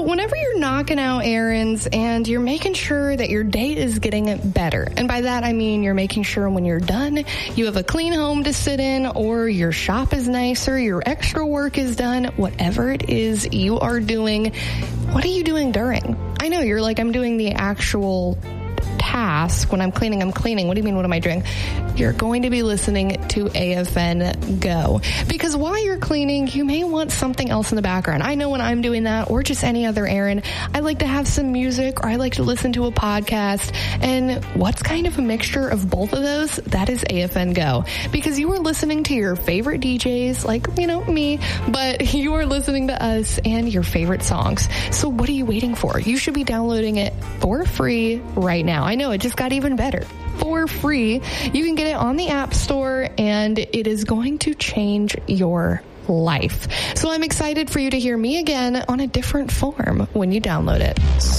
So whenever you're knocking out errands and you're making sure that your day is getting better, and by that I mean you're making sure when you're done, you have a clean home to sit in, or your shop is nicer, your extra work is done, whatever it is you are doing, what are you doing during? I know you're like, I'm doing the actual task. When I'm cleaning, I'm cleaning. What do you mean, what am I doing? You're going to be listening to AFN Go. Because while you're cleaning, you may want something else in the background. I know when I'm doing that, or just any other errand, I like to have some music, or I like to listen to a podcast. And what's kind of a mixture of both of those? That is AFN Go. Because you are listening to your favorite DJs, like, me, but you are listening to us and your favorite songs. So what are you waiting for? You should be downloading it for free right now. I know, it just got even better. For free. You can get it on the App Store, and it is going to change your life. So I'm excited for you to hear me again on a different form when you download it.